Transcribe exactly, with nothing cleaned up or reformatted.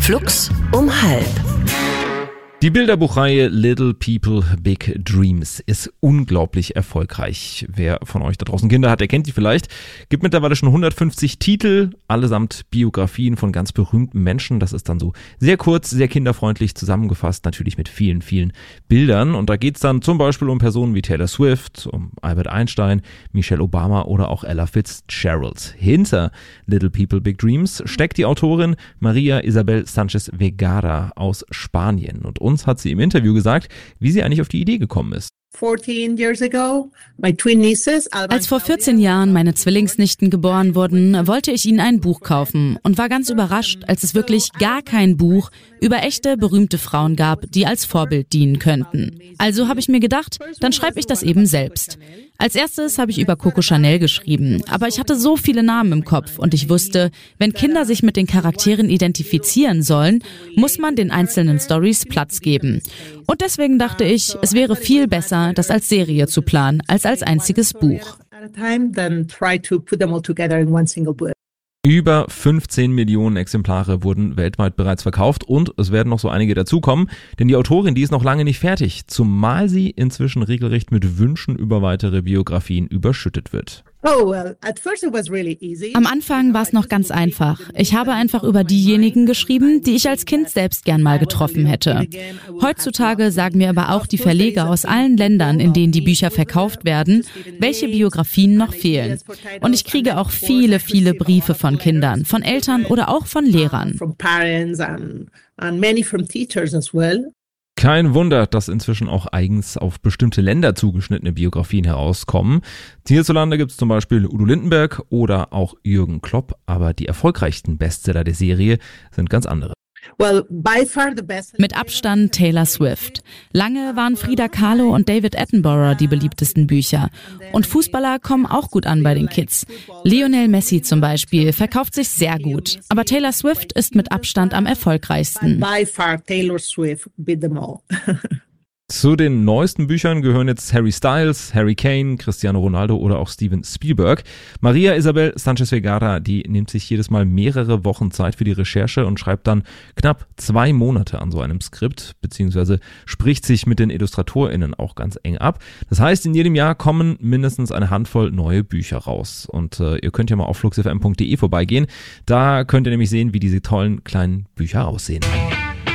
Flux um halb. Die Bilderbuchreihe Little People, Big Dreams ist unglaublich erfolgreich. Wer von euch da draußen Kinder hat, der kennt die vielleicht. Gibt mittlerweile schon hundertfünfzig Titel, allesamt Biografien von ganz berühmten Menschen. Das ist dann so sehr kurz, sehr kinderfreundlich zusammengefasst, natürlich mit vielen, vielen Bildern. Und da geht's dann zum Beispiel um Personen wie Taylor Swift, um Albert Einstein, Michelle Obama oder auch Ella Fitzgerald. Hinter Little People, Big Dreams steckt die Autorin Maria Isabel Sánchez Vergara aus Spanien. Und uns hat sie im Interview gesagt, wie sie eigentlich auf die Idee gekommen ist. Als vor vierzehn Jahren meine Zwillingsnichten geboren wurden, wollte ich ihnen ein Buch kaufen und war ganz überrascht, als es wirklich gar kein Buch über echte, berühmte Frauen gab, die als Vorbild dienen könnten. Also habe ich mir gedacht, dann schreibe ich das eben selbst. Als erstes habe ich über Coco Chanel geschrieben, aber ich hatte so viele Namen im Kopf und ich wusste, wenn Kinder sich mit den Charakteren identifizieren sollen, muss man den einzelnen Stories Platz geben. Und deswegen dachte ich, es wäre viel besser, das als Serie zu planen, als als einziges Buch. Über fünfzehn Millionen Exemplare wurden weltweit bereits verkauft und es werden noch so einige dazukommen, denn die Autorin, die ist noch lange nicht fertig, zumal sie inzwischen regelrecht mit Wünschen über weitere Biografien überschüttet wird. Am Anfang war es noch ganz einfach. Ich habe einfach über diejenigen geschrieben, die ich als Kind selbst gern mal getroffen hätte. Heutzutage sagen mir aber auch die Verleger aus allen Ländern, in denen die Bücher verkauft werden, welche Biografien noch fehlen. Und ich kriege auch viele, viele Briefe von Kindern, von Eltern oder auch von Lehrern. Kein Wunder, dass inzwischen auch eigens auf bestimmte Länder zugeschnittene Biografien herauskommen. Hierzulande gibt es zum Beispiel Udo Lindenberg oder auch Jürgen Klopp, aber die erfolgreichsten Bestseller der Serie sind ganz andere. Mit Abstand Taylor Swift. Lange waren Frida Kahlo und David Attenborough die beliebtesten Bücher. Und Fußballer kommen auch gut an bei den Kids. Lionel Messi zum Beispiel verkauft sich sehr gut. Aber Taylor Swift ist mit Abstand am erfolgreichsten. Zu den neuesten Büchern gehören jetzt Harry Styles, Harry Kane, Cristiano Ronaldo oder auch Steven Spielberg. Maria Isabel Sánchez Vergara, die nimmt sich jedes Mal mehrere Wochen Zeit für die Recherche und schreibt dann knapp zwei Monate an so einem Skript, beziehungsweise spricht sich mit den IllustratorInnen auch ganz eng ab. Das heißt, in jedem Jahr kommen mindestens eine Handvoll neue Bücher raus. Und äh, ihr könnt ja mal auf flux f m punkt d e vorbeigehen. Da könnt ihr nämlich sehen, wie diese tollen kleinen Bücher aussehen.